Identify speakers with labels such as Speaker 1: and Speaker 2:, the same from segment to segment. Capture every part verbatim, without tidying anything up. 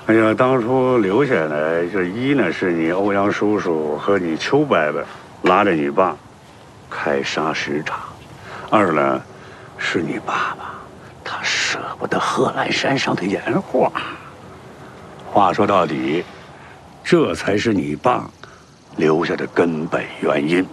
Speaker 1: 哎呀，当初留下来，这一呢是你欧阳叔叔和你邱伯伯拉着你爸开砂石场，二呢是你爸爸他舍不得贺兰山上的岩画。话说到底，这才是你爸留下的根本原因。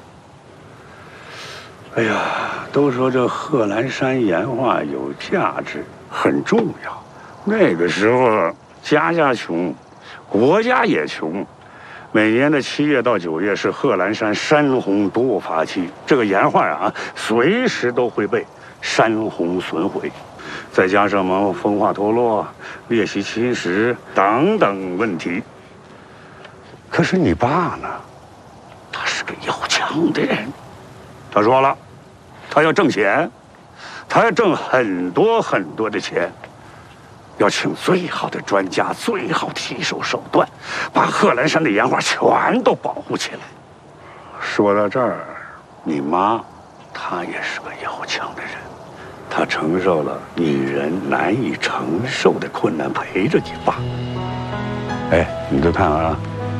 Speaker 1: 哎呀，都说这贺兰山岩画有价值，很重要。那个时候家家穷，国家也穷，每年的七月到九月是贺兰山山洪多发期，这个岩画啊，随时都会被山洪损毁。再加上么风化脱落、裂隙侵蚀等等问题。可是你爸呢？他是个要强的人。他说了，他要挣钱，他要挣很多很多的钱，要请最好的专家、最好的技术手段，把贺兰山的岩画全都保护起来。说到这儿，你妈，她也是个要强的人。他承受了女人难以承受的困难，陪着你爸。哎，你就看啊，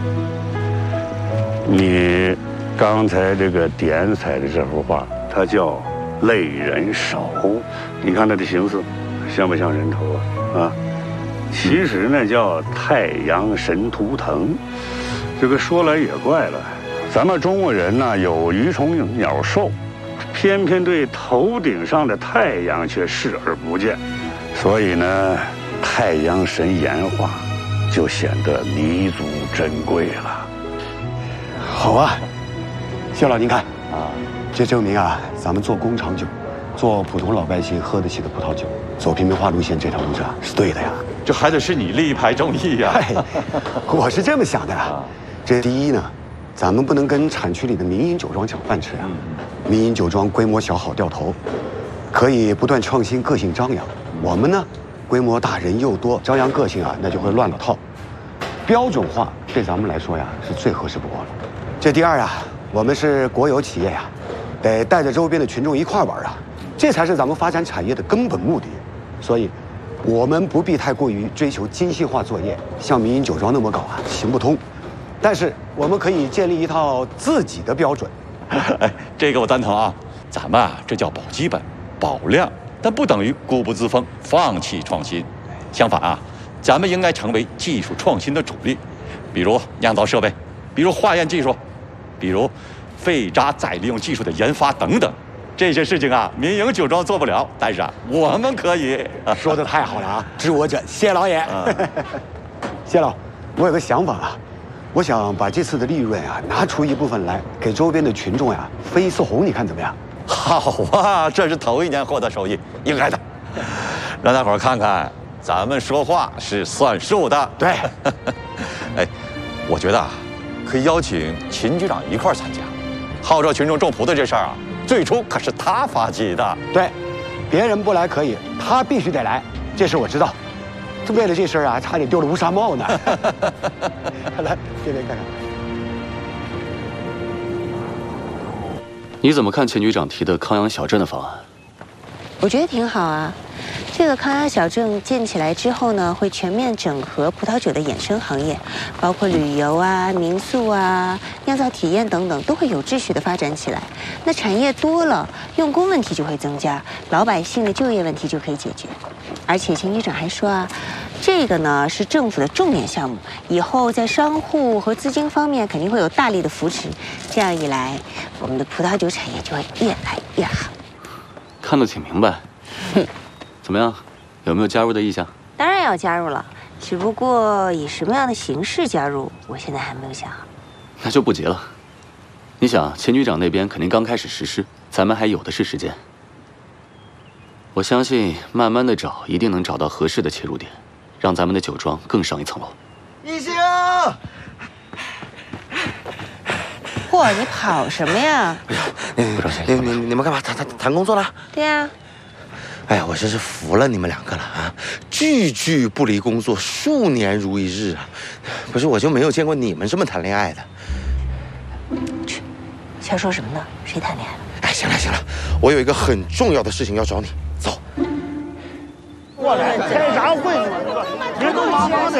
Speaker 1: 你刚才这个点彩的这幅画，它叫《泪人手》，你看它的形似，像不像人头啊？啊，其实呢叫太阳神图腾。这个说来也怪了，咱们中国人呢有鱼虫鸟兽。偏偏对头顶上的太阳却视而不见，所以呢，太阳神岩画就显得弥足珍贵了。
Speaker 2: 好啊，谢老您看啊，这证明啊，咱们做工厂酒，做普通老百姓喝得起的葡萄酒，走平民化路线这条路上是对的呀。
Speaker 3: 这还得是你力排众议呀！
Speaker 2: 我是这么想的啊，这第一呢，咱们不能跟产区里的民营酒庄抢饭吃啊。民营酒庄规模小好掉头，可以不断创新，个性张扬。我们呢，规模大，人又多，张扬个性啊，那就会乱了套。标准化对咱们来说呀，是最合适不过了。这第二啊，我们是国有企业呀，得带着周边的群众一块玩啊，这才是咱们发展产业的根本目的。所以，我们不必太过于追求精细化作业，像民营酒庄那么搞啊，行不通。但是我们可以建立一套自己的标准。
Speaker 3: 哎，这个我赞同啊！咱们啊，这叫保基本、保量，但不等于固步自封、放弃创新。相反啊，咱们应该成为技术创新的主力，比如酿造设备，比如化验技术，比如废渣再利用技术的研发等等。这些事情啊，民营酒庄做不了，但是啊，我们可以。
Speaker 2: 说得太好了啊！知我者，谢老爷。谢老，我有个想法啊。我想把这次的利润啊拿出一部分来给周边的群众呀分一次红，你看怎么样？
Speaker 3: 好啊，这是头一年获得收益，应该的。让大伙儿看看，咱们说话是算数的。
Speaker 2: 对。
Speaker 3: 哎，我觉得啊，可以邀请秦局长一块儿参加。号召群众种葡萄这事儿啊，最初可是他发起的。
Speaker 2: 对，别人不来可以，他必须得来，这事我知道。为了这事儿啊，差点丢了乌纱帽呢。来，这边看看。
Speaker 4: 你怎么看钱局长提的康阳小镇的方案？
Speaker 5: 我觉得挺好啊。这个康阳小镇建起来之后呢，会全面整合葡萄酒的衍生行业，包括旅游啊、民宿啊、酿造体验等等，都会有秩序的发展起来。那产业多了，用工问题就会增加，老百姓的就业问题就可以解决。而且钱局长还说啊，这个呢是政府的重点项目，以后在商户和资金方面肯定会有大力的扶持。这样一来，我们的葡萄酒产业就会越来越好。
Speaker 4: 看得挺明白。哼。怎么样，有没有加入的意向？
Speaker 5: 当然要加入了，只不过以什么样的形式加入，我现在还没有想好。
Speaker 4: 那就不急了。你想，钱局长那边肯定刚开始实施，咱们还有的是时间。我相信，慢慢的找，一定能找到合适的切入点，让咱们的酒庄更上一层楼。
Speaker 6: 一星，
Speaker 5: 嚯，你跑什么呀？
Speaker 6: 不着急，你你你们干嘛？谈谈谈工作了？
Speaker 5: 对呀。
Speaker 6: 哎呀，我真是服了你们两个了啊！句句不离工作，数年如一日啊！不是，我就没有见过你们这么谈恋爱的。
Speaker 5: 去，瞎说什么呢？谁谈恋爱了？
Speaker 6: 哎，行了行了，我有一个很重要的事情要找你，走。
Speaker 7: 过来开啥会嘛？人都忙忙的。